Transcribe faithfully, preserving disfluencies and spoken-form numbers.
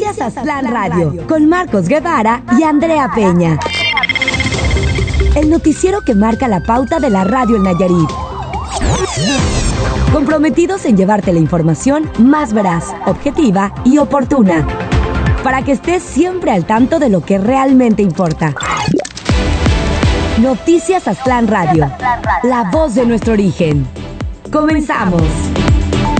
Noticias Aztlán Radio, con Marcos Guevara y Andrea Peña. El noticiero que marca la pauta de la radio en Nayarit. Comprometidos en llevarte la información más veraz, objetiva y oportuna, para que estés siempre al tanto de lo que realmente importa. Noticias Aztlán Radio, la voz de nuestro origen. Comenzamos.